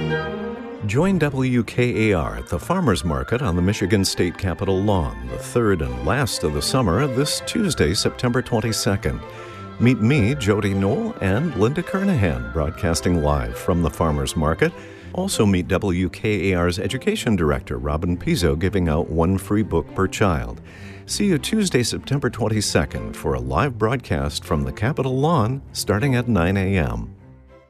Join WKAR at the Farmers Market on the Michigan State Capitol lawn, the third and last of the summer, this Tuesday, September 22nd. Meet me, Jody Knoll, and Linda Kernahan, broadcasting live from the Farmers Market. Also meet WKAR's Education Director, Robin Pizzo, giving out one free book per child. See you Tuesday, September 22nd for a live broadcast from the Capitol lawn starting at 9 a.m.